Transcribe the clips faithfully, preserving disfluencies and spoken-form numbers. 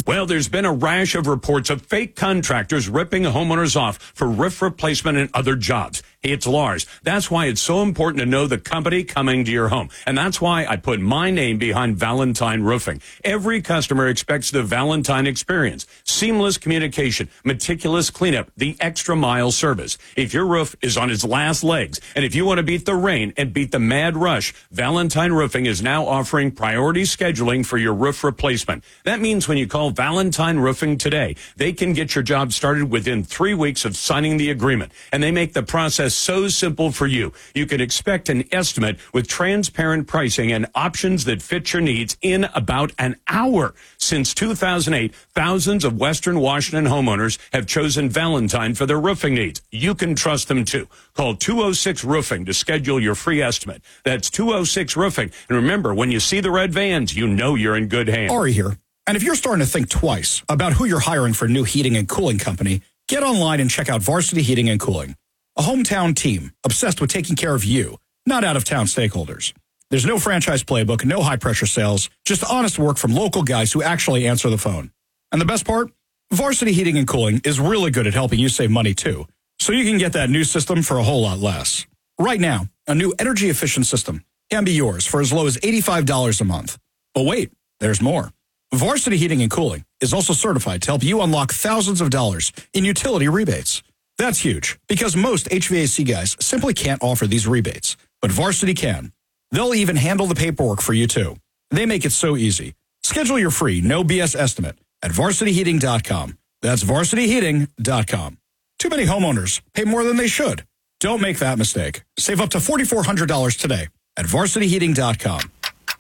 Well, there's been a rash of reports of fake contractors ripping homeowners off for roof replacement and other jobs. Hey, it's Lars. That's why it's so important to know the company coming to your home. And that's why I put my name behind Valentine Roofing. Every customer expects the Valentine experience. Seamless communication, meticulous cleanup, the extra mile service. If your roof is on its last legs, and if you want to beat the rain and beat the mad rush, Valentine Roofing is now offering priority scheduling for your roof replacement. That means when you call Valentine Roofing today, they can get your job started within three weeks of signing the agreement. And they make the process so simple for you. You can expect an estimate with transparent pricing and options that fit your needs in about an hour. Since two thousand eight, thousands of Western Washington homeowners have chosen Valentine for their roofing needs. You can trust them too. Call two oh six Roofing to schedule your free estimate. That's two oh six Roofing. And remember, when you see the red vans, you know you're in good hands. Ari here. And if you're starting to think twice about who you're hiring for a new heating and cooling company, get online and check out Varsity Heating and Cooling. A hometown team obsessed with taking care of you, not out-of-town stakeholders. There's no franchise playbook, no high-pressure sales, just honest work from local guys who actually answer the phone. And the best part? Varsity Heating and Cooling is really good at helping you save money, too, so you can get that new system for a whole lot less. Right now, a new energy-efficient system can be yours for as low as eighty-five dollars a month. But wait, there's more. Varsity Heating and Cooling is also certified to help you unlock thousands of dollars in utility rebates. That's huge, because most H V A C guys simply can't offer these rebates, but Varsity can. They'll even handle the paperwork for you, too. They make it so easy. Schedule your free, no B S estimate at varsity heating dot com. That's varsity heating dot com. Too many homeowners pay more than they should. Don't make that mistake. Save up to four thousand four hundred dollars today at varsity heating dot com.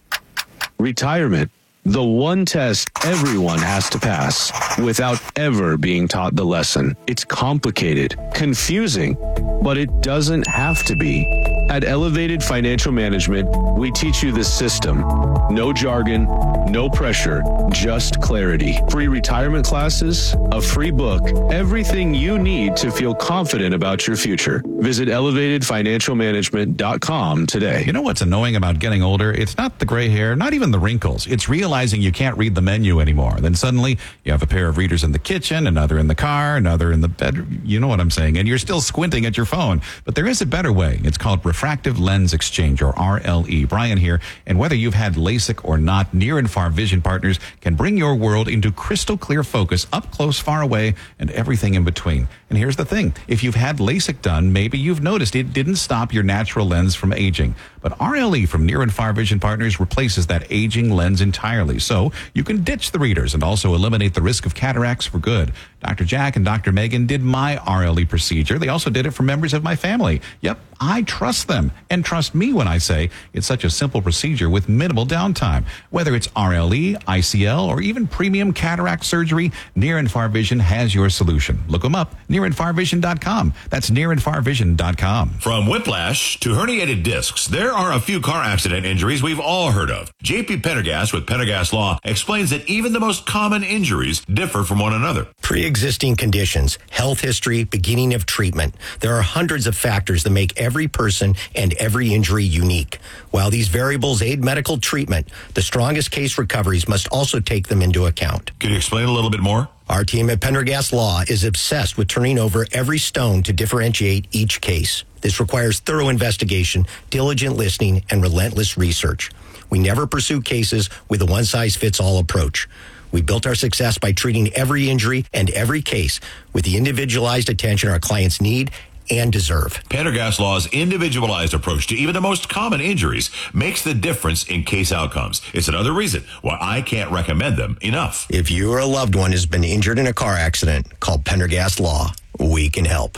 Retirement. The one test everyone has to pass without ever being taught the lesson. It's complicated, confusing, but it doesn't have to be. At Elevated Financial Management, we teach you the system. No jargon, no pressure, just clarity. Free retirement classes, a free book, everything you need to feel confident about your future. Visit elevated financial management dot com today. You know what's annoying about getting older? It's not the gray hair, not even the wrinkles. It's realizing you can't read the menu anymore. Then suddenly you have a pair of readers in the kitchen, another in the car, another in the bedroom. You know what I'm saying? And you're still squinting at your phone. But there is a better way. It's called Refractive Lens Exchange, or R L E. Brian here. And whether you've had LASIK or not, Near and Far Vision Partners can bring your world into crystal clear focus, up close, far away, and everything in between. And here's the thing. If you've had LASIK done, maybe you've noticed it didn't stop your natural lens from aging. But R L E from Near and Far Vision Partners replaces that aging lens entirely. So you can ditch the readers and also eliminate the risk of cataracts for good. Doctor Jack and Doctor Megan did my R L E procedure. They also did it for members of my family. Yep, I trust them. And trust me when I say it's such a simple procedure with minimal downtime. Whether it's R L E, I C L, or even premium cataract surgery, Near and Far Vision has your solution. Look them up, near and far vision dot com. That's near and far vision dot com. From whiplash to herniated discs, there are a few car accident injuries we've all heard of. J P Pendergast with Pendergast Law explains that even the most common injuries differ from one another. Pre-existing conditions, health history, beginning of treatment. There are hundreds of factors that make every person and every injury unique. While these variables aid medical treatment, the strongest case recoveries must also take them into account. Can you explain a little bit more? Our team at Pendergast Law is obsessed with turning over every stone to differentiate each case. This requires thorough investigation, diligent listening, and relentless research. We never pursue cases with a one-size-fits-all approach. We built our success by treating every injury and every case with the individualized attention our clients need and deserve. Pendergast Law's individualized approach to even the most common injuries makes the difference in case outcomes. It's another reason why I can't recommend them enough. If you or a loved one has been injured in a car accident, call Pendergast Law. We can help.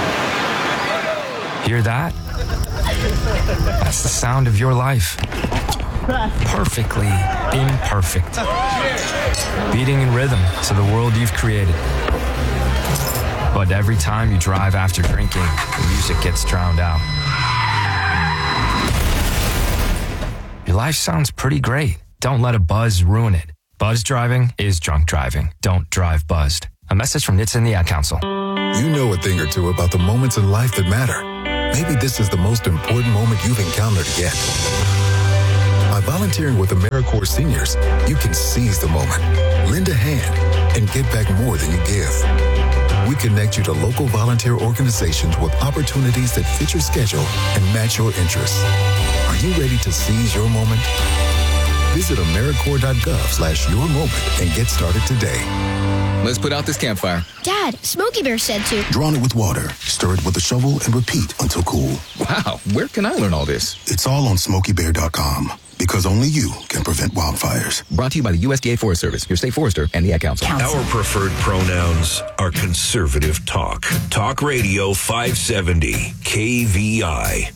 Hear that? That's the sound of your life. Perfectly imperfect. Beating in rhythm to the world you've created. But every time you drive after drinking, the music gets drowned out. Your life sounds pretty great. Don't let a buzz ruin it. Buzz driving is drunk driving. Don't drive buzzed. A message from N H T S A and the Ad Council. You know a thing or two about the moments in life that matter. Maybe this is the most important moment you've encountered yet. By volunteering with AmeriCorps seniors, you can seize the moment, lend a hand, and get back more than you give. We connect you to local volunteer organizations with opportunities that fit your schedule and match your interests. Are you ready to seize your moment? Visit AmeriCorps.gov slash your moment and get started today. Let's put out this campfire. Dad, Smokey Bear said to. Drown it with water, stir it with a shovel, and repeat until cool. Wow, where can I learn all this? It's all on Smokey Bear dot com, because only you can prevent wildfires. Brought to you by the U S D A Forest Service, your state forester, and the Ad Council. Our preferred pronouns are conservative talk. Talk Radio five seventy, K V I.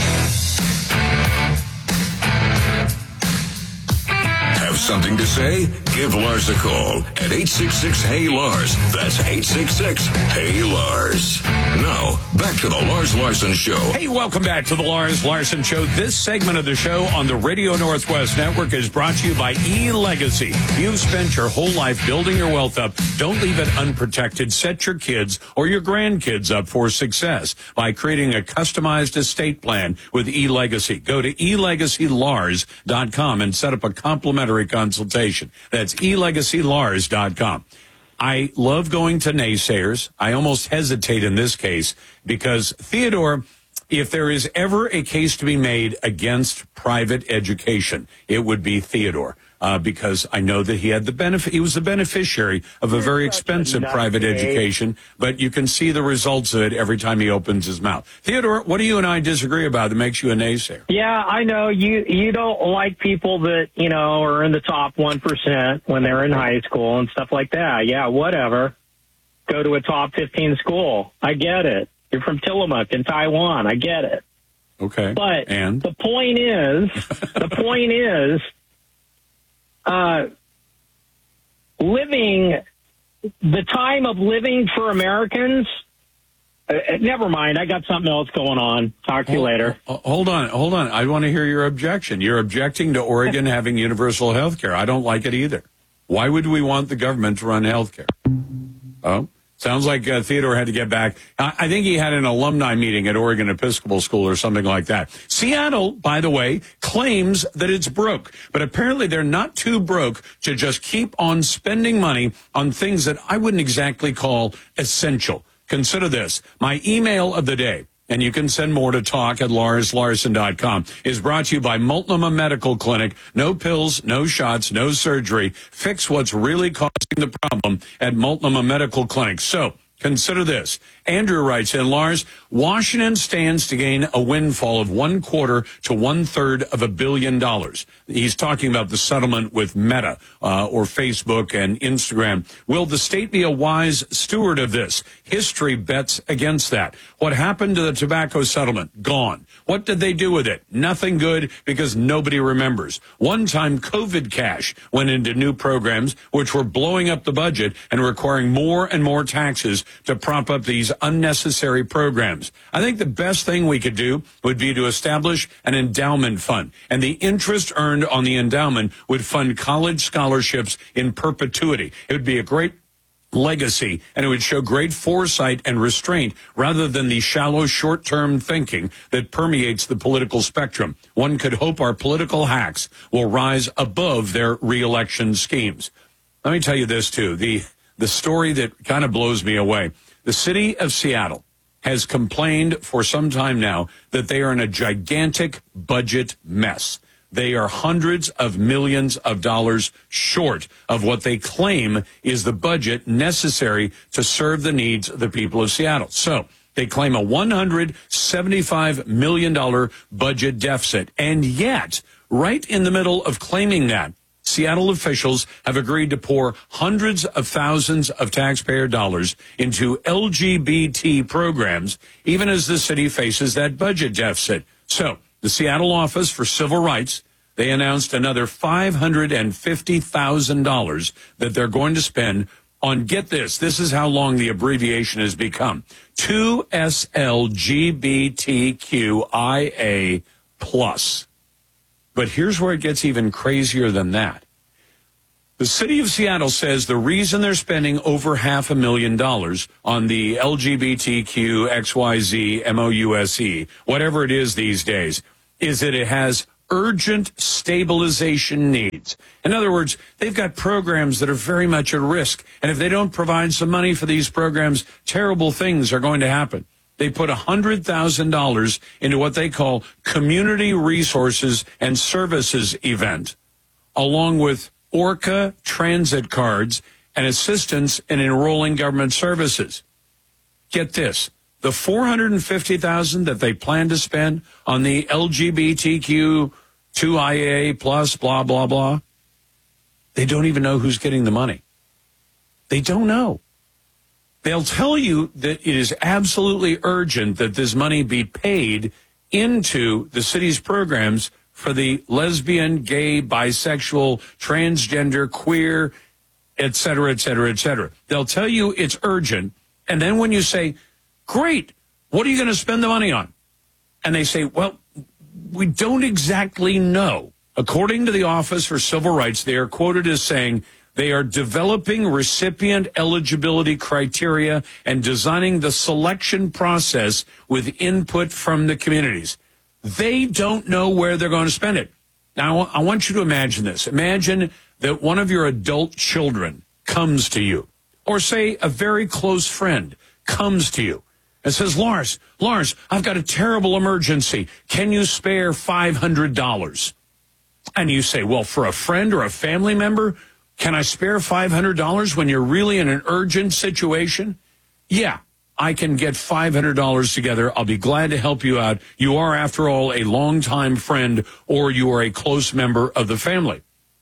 Have something to say? Give Lars a call at eight six six, H E Y, Lars. That's eight six six, H E Y, Lars. Now, back to the Lars Larson Show. Hey, welcome back to the Lars Larson Show. This segment of the show on the Radio Northwest Network is brought to you by eLegacy. You've spent your whole life building your wealth up. Don't leave it unprotected. Set your kids or your grandkids up for success by creating a customized estate plan with eLegacy. Go to e legacy lars dot com and set up a complimentary consultation. That's e legacy lars dot com. I love going to naysayers. I almost hesitate in this case because, Theodore, if there is ever a case to be made against private education, it would be Theodore. Uh, because I know that he had the benefit, he was the beneficiary of a very expensive private education, but you can see the results of it every time he opens his mouth. Theodore, what do you and I disagree about that makes you a naysayer? Yeah, I know you, you don't like people that, you know, are in the top one percent when they're in high school and stuff like that. Yeah, whatever. Go to a top fifteen school. I get it. You're from Tillamook in Taiwan. I get it. Okay. But and? the point is, the point is, Uh, living, the time of living for Americans, uh, never mind, I got something else going on. Talk to you later. Hold on, hold on. I want to hear your objection. You're objecting to Oregon having universal health care. I don't like it either. Why would we want the government to run health care? Oh? Sounds like uh, Theodore had to get back. I, I think he had an alumni meeting at Oregon Episcopal School or something like that. Seattle, by the way, claims that it's broke. But apparently they're not too broke to just keep on spending money on things that I wouldn't exactly call essential. Consider this. My email of the day, and you can send more to talk at lars larson dot com, is brought to you by Multnomah Medical Clinic. No pills, no shots, no surgery. Fix what's really causing the problem at Multnomah Medical Clinic. So, consider this. Andrew writes in, Lars, Washington stands to gain a windfall of one quarter to one third of a billion dollars. He's talking about the settlement with Meta uh, or Facebook and Instagram. Will the state be a wise steward of this? History bets against that. What happened to the tobacco settlement? Gone. What did they do with it? Nothing good because nobody remembers. One-time COVID cash went into new programs which were blowing up the budget and requiring more and more taxes to prop up these unnecessary programs. I think the best thing we could do would be to establish an endowment fund, and the interest earned on the endowment would fund college scholarships in perpetuity. It would be a great legacy, and it would show great foresight and restraint rather than the shallow short-term thinking that permeates the political spectrum. One could hope our political hacks will rise above their re-election schemes. Let me tell you this, too. The, the story that kind of blows me away. The city of Seattle has complained for some time now that they are in a gigantic budget mess. They are hundreds of millions of dollars short of what they claim is the budget necessary to serve the needs of the people of Seattle. So they claim a one hundred seventy-five million dollars budget deficit. And yet, right in the middle of claiming that, Seattle officials have agreed to pour hundreds of thousands of taxpayer dollars into L G B T programs, even as the city faces that budget deficit. So the Seattle Office for Civil Rights, they announced another five hundred fifty thousand dollars that they're going to spend on, get this, this is how long the abbreviation has become, two S L G B T Q I A plus. But here's where it gets even crazier than that. The city of Seattle says the reason they're spending over half a million dollars on the L G B T Q X Y Z M O U S E, whatever it is these days, is that it has urgent stabilization needs. In other words, they've got programs that are very much at risk. And if they don't provide some money for these programs, terrible things are going to happen. They put one hundred thousand dollars into what they call Community Resources and Services event, along with ORCA transit cards and assistance in enrolling government services. Get this. The four hundred fifty thousand dollars that they plan to spend on the L G B T Q two I A plus, blah, blah, blah, they don't even know who's getting the money. They don't know. They'll tell you that it is absolutely urgent that this money be paid into the city's programs for the lesbian, gay, bisexual, transgender, queer, et cetera, et cetera, et cetera. They'll tell you it's urgent. And then when you say, great, what are you going to spend the money on? And they say, well, we don't exactly know. According to the Office for Civil Rights, they are quoted as saying they are developing recipient eligibility criteria and designing the selection process with input from the communities. They don't know where they're going to spend it. Now, I want you to imagine this. Imagine that one of your adult children comes to you, or say a very close friend comes to you and says, Lars, Lars, I've got a terrible emergency. Can you spare five hundred dollars? And you say, well, for a friend or a family member, can I spare five hundred dollars when you're really in an urgent situation? Yeah, I can get five hundred dollars together. I'll be glad to help you out. You are, after all, a longtime friend, or you are a close member of the family.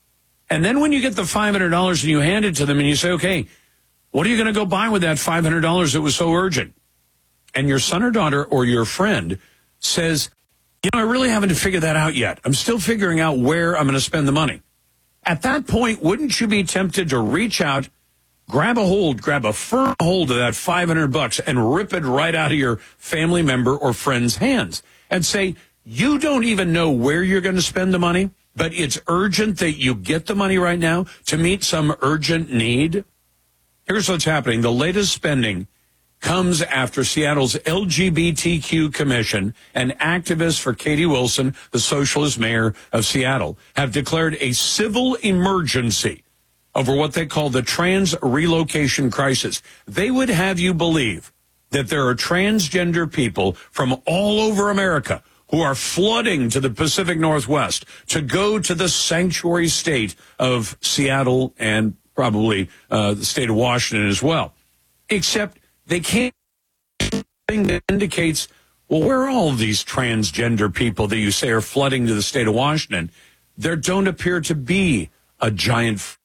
And then when you get the five hundred dollars and you hand it to them and you say, okay, what are you going to go buy with that five hundred dollars that was so urgent? And your son or daughter or your friend says, you know, I really haven't figured that out yet. I'm still figuring out where I'm going to spend the money. At that point, wouldn't you be tempted to reach out, grab a hold, grab a firm hold of that five hundred bucks and rip it right out of your family member or friend's hands and say, you don't even know where you're going to spend the money, but it's urgent that you get the money right now to meet some urgent need? Here's what's happening. The latest spending comes after Seattle's L G B T Q Commission and activists for Katie Wilson, the socialist mayor of Seattle, have declared a civil emergency over what they call the trans relocation crisis. They would have you believe that there are transgender people from all over America who are flooding to the Pacific Northwest to go to the sanctuary state of Seattle and probably uh, the state of Washington as well. Except they can't thing that indicates, well, where are all of these transgender people that you say are flooding to the state of Washington? There don't appear to be a giant. F-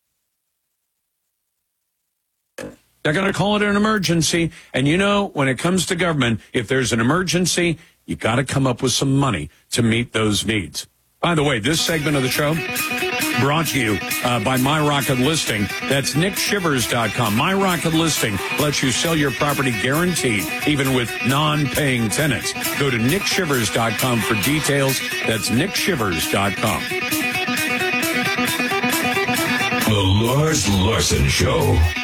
They're going to call it an emergency. And you know, when it comes to government, if there's an emergency, you got to come up with some money to meet those needs. By the way, this segment of the show brought to you uh, by My Rocket Listing. That's nick shivers dot com. My Rocket Listing lets you sell your property guaranteed, even with non-paying tenants. Go to nick shivers dot com for details. That's nick shivers dot com. The Lars Larson Show.